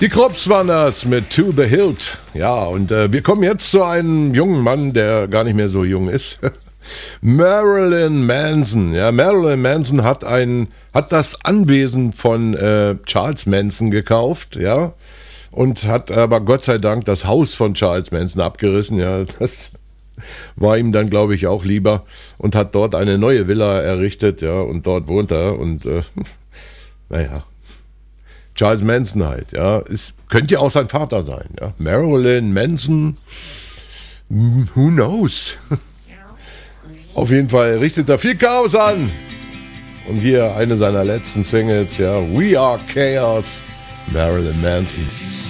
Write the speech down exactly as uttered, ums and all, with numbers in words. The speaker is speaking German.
Die Krups waren das mit To the Hilt. Ja, und äh, wir kommen jetzt zu einem jungen Mann, der gar nicht mehr so jung ist. Marilyn Manson. Ja, Marilyn Manson hat ein, hat das Anwesen von äh, Charles Manson gekauft, ja, und hat aber Gott sei Dank das Haus von Charles Manson abgerissen. Ja, das war ihm dann, glaube ich, auch lieber, und hat dort eine neue Villa errichtet, ja, und dort wohnt er und äh, naja. Charles Manson halt, ja. Es könnte ja auch sein Vater sein, ja. Marilyn Manson, who knows? Auf jeden Fall richtet er viel Chaos an. Und hier eine seiner letzten Singles, ja. We Are Chaos, Marilyn Manson.